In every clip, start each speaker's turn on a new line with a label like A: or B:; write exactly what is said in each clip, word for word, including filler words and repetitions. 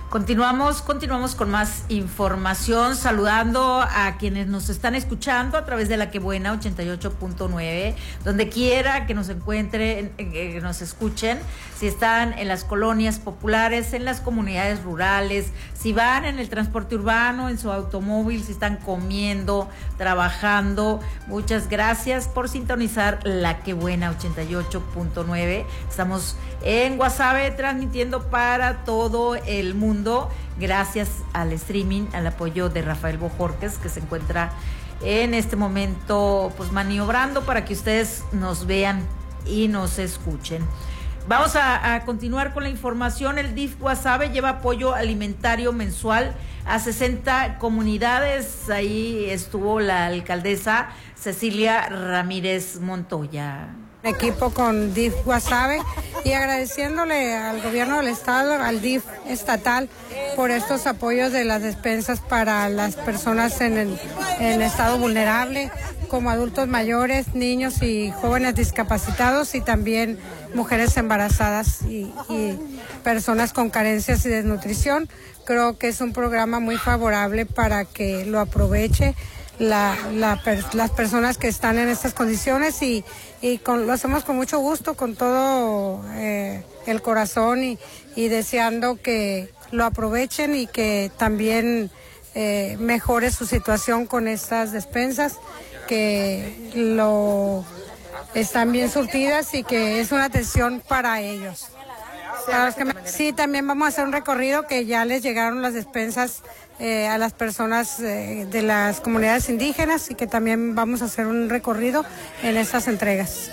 A: Continuamos, continuamos con más información, saludando a quienes nos están escuchando a través de La Que Buena ochenta y ocho punto nueve, donde quiera que nos encuentren, que nos escuchen, si están en las colonias populares, en las comunidades rurales, si van en el transporte urbano, en su automóvil, si están comiendo, trabajando. Muchas gracias por sintonizar La Que Buena ochenta y ocho punto nueve. Estamos en Guasave transmitiendo para todo el mundo, gracias al streaming, al apoyo de Rafael Bojorquez, que se encuentra en este momento pues maniobrando para que ustedes nos vean y nos escuchen. Vamos a, a continuar con la información. El D I F Guasave lleva apoyo alimentario mensual a sesenta comunidades. Ahí estuvo la alcaldesa Cecilia Ramírez Montoya.
B: Equipo con D I F Guasave y agradeciéndole al gobierno del estado, al D I F estatal, por estos apoyos de las despensas para las personas en, el, en estado vulnerable, como adultos mayores, niños y jóvenes discapacitados, y también mujeres embarazadas y, y personas con carencias y desnutrición. Creo que es un programa muy favorable para que lo aproveche La, la, las personas que están en estas condiciones, y, y con, lo hacemos con mucho gusto, con todo eh, el corazón, y, y deseando que lo aprovechen y que también eh, mejore su situación con estas despensas, que lo están bien surtidas y que es una atención para ellos. Sí, también vamos a hacer un recorrido, que ya les llegaron las despensas eh, a las personas eh, de las comunidades indígenas, y que también vamos a hacer un recorrido en estas entregas.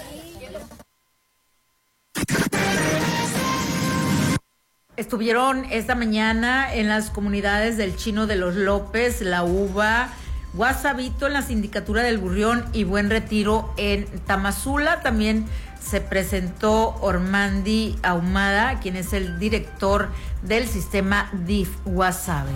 A: Estuvieron esta mañana en las comunidades del Chino de los López, La Uva, Guasavito en la Sindicatura del Burrión y Buen Retiro en Tamazula. También se presentó Ormandi Ahumada, quien es el director del sistema D I F Guasave.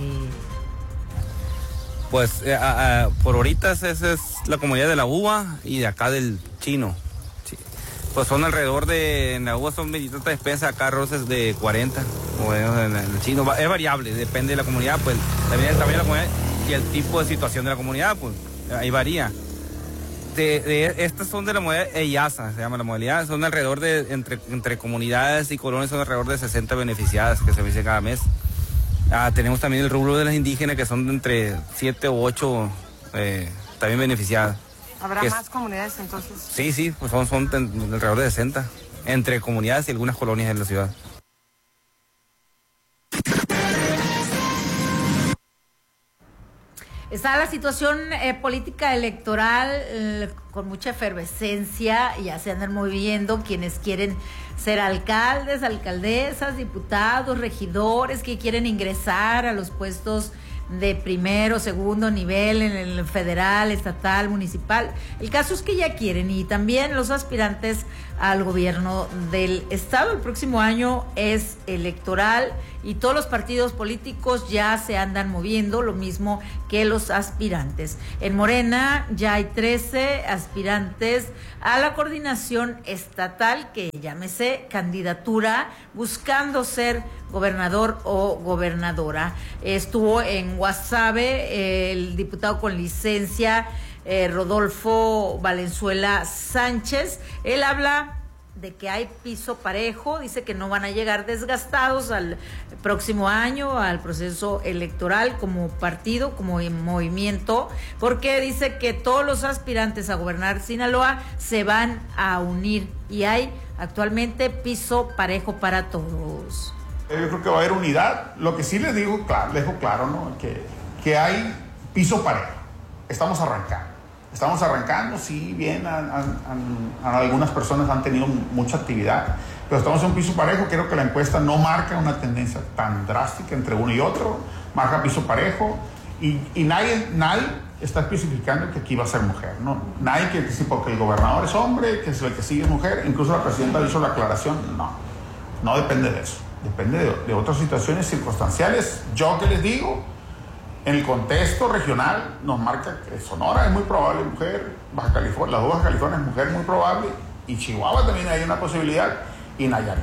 C: Pues eh, eh, por ahorita esa es la comunidad de La Uva y de acá del Chino. Sí. Pues son alrededor de, en La Uva son veintitantas despensas, acá arroces de cuarenta. Bueno, en el Chino es variable, depende de la comunidad, pues también el tamaño de la comunidad y el tipo de situación de la comunidad, pues ahí varía. De, de, estas son de la modalidad EIASA, se llama la modalidad, son alrededor de, entre, entre comunidades y colonias, son alrededor de sesenta beneficiadas que se benefician cada mes. Ah, tenemos también el rubro de las indígenas, que son entre siete u ocho eh, también beneficiadas.
B: ¿Habrá
C: es,
B: más comunidades entonces?
C: Sí, sí, pues son, son alrededor de sesenta, entre comunidades y algunas colonias en la ciudad.
A: Está la situación eh, política electoral eh, con mucha efervescencia, ya se andan moviendo quienes quieren ser alcaldes, alcaldesas, diputados, regidores, que quieren ingresar a los puestos de primero, segundo nivel en el federal, estatal, municipal. El caso es que ya quieren, y también los aspirantes al gobierno del estado. El próximo año es electoral y todos los partidos políticos ya se andan moviendo, lo mismo que los aspirantes. En Morena ya hay trece aspirantes a la coordinación estatal, que llámese candidatura, buscando ser gobernador o gobernadora. Estuvo en Guasave el diputado con licencia eh, Rodolfo Valenzuela Sánchez. Él habla de que hay piso parejo, dice que no van a llegar desgastados al próximo año, al proceso electoral, como partido, como movimiento, porque dice que todos los aspirantes a gobernar Sinaloa se van a unir, y hay actualmente piso parejo para todos.
D: Yo creo que va a haber unidad. Lo que sí les digo, claro, dejo claro, ¿no? Que, que hay piso parejo. Estamos arrancando. Estamos arrancando, sí, bien, han, han, han, algunas personas han tenido mucha actividad, pero estamos en un piso parejo. Creo que la encuesta no marca una tendencia tan drástica entre uno y otro, marca piso parejo, y, y nadie, nadie está especificando que aquí va a ser mujer, ¿no? Nadie quiere decir porque el gobernador es hombre, que es el que sigue es mujer. Incluso la presidenta hizo la aclaración, no, no depende de eso, depende de, de otras situaciones circunstanciales. Yo que les digo, en el contexto regional nos marca que Sonora es muy probable mujer, Baja California, las dos Baja California es mujer muy probable, y Chihuahua también hay una posibilidad, y Nayarit.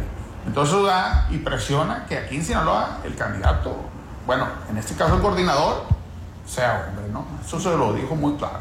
D: Entonces da y presiona que aquí en Sinaloa el candidato, bueno, en este caso el coordinador, sea hombre, ¿no? Eso se lo dijo muy claro.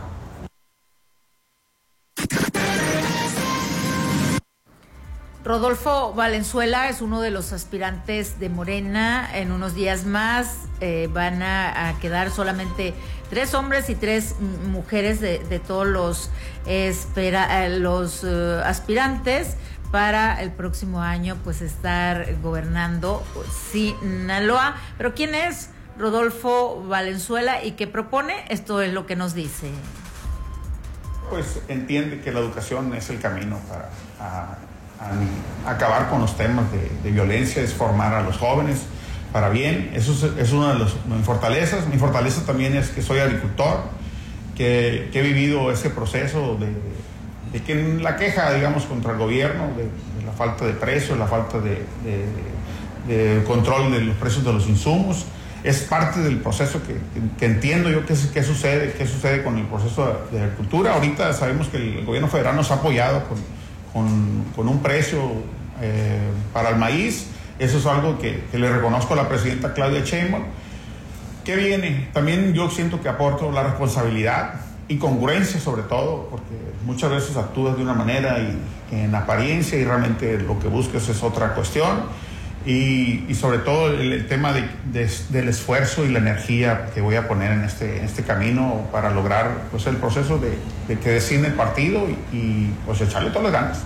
A: Rodolfo Valenzuela es uno de los aspirantes de Morena. En unos días más eh, van a, a quedar solamente tres hombres y tres mujeres de, de todos los, espera, eh, los uh, aspirantes para el próximo año pues estar gobernando Sinaloa. Pero ¿quién es Rodolfo Valenzuela y qué propone? Esto es lo que nos dice.
D: Pues entiende que la educación es el camino para a, a acabar con los temas de, de violencia, es formar a los jóvenes para bien. Eso es, es una de las, mis fortalezas. Mi fortaleza también es que soy agricultor, que, que he vivido ese proceso de, de que la queja, digamos, contra el gobierno, de, de la falta de precios, la falta de, de, de control de los precios de los insumos, es parte del proceso que, que, que entiendo yo qué que sucede, qué sucede con el proceso de, de agricultura. Ahorita sabemos que el gobierno federal nos ha apoyado con, con, con un precio eh, para el maíz. Eso es algo que, que le reconozco a la presidenta Claudia Sheinbaum. ¿Qué viene? También yo siento que aporto la responsabilidad y congruencia, sobre todo, porque muchas veces actúas de una manera y en apariencia y realmente lo que buscas es otra cuestión. Y, y sobre todo el, el tema de, de, del esfuerzo y la energía que voy a poner en este, en este camino para lograr pues, el proceso de, de que decide el partido y, y pues echarle todas las ganas.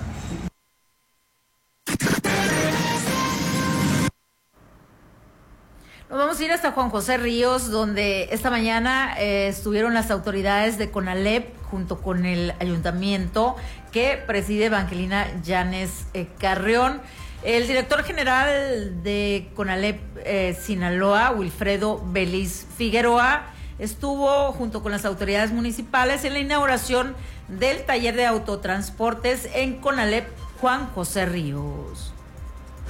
A: Nos vamos a ir hasta Juan José Ríos, donde esta mañana eh, estuvieron las autoridades de CONALEP junto con el ayuntamiento que preside Evangelina Llanes eh, Carrión. El director general de CONALEP eh, Sinaloa, Wilfredo Belis Figueroa, estuvo junto con las autoridades municipales en la inauguración del taller de autotransportes en CONALEP Juan José Ríos.